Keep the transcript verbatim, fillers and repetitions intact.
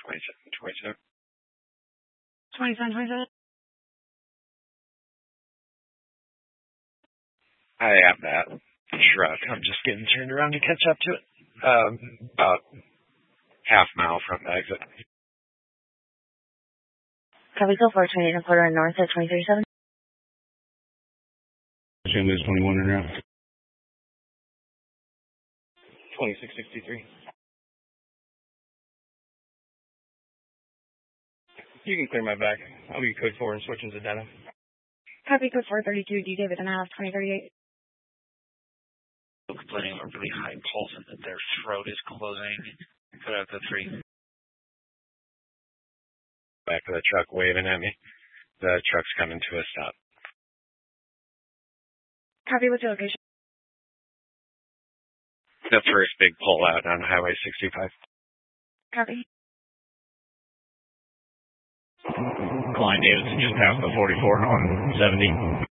twenty-seven twenty-seven. twenty-seven twenty-seven. I have that truck. I'm just getting turned around to catch up to it. Um, about half mile from the exit. Can we go for twenty-eight and a quarter north at twenty thirty-seven? Assume there's twenty-one in there. twenty-six sixty-three. You can clear my back. I'll be code four and switching to data. Copy code four thirty-two, D David and a half, twenty thirty-eight. Complaining of a really high pulse and that their throat is closing. Put out the three. Back of the truck waving at me. The truck's coming to a stop. Copy, what's your location? The first big pull out on Highway sixty-five. Copy. Klein Davidson just passed the forty-four on seventy.